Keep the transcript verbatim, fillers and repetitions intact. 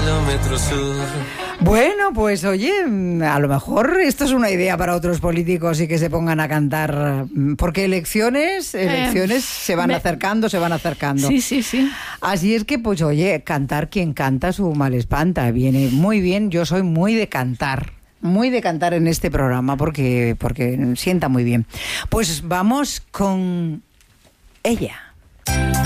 kilómetro sur. Bueno, pues oye, a lo mejor esto es una idea para otros políticos y que se pongan a cantar, porque elecciones, elecciones eh, se van me... acercando, se van acercando. Sí, sí, sí. Así es que, pues oye, cantar quien canta su mal espanta, viene muy bien. Yo soy muy de cantar, muy de cantar en este programa porque, porque sienta muy bien. Pues vamos con ella.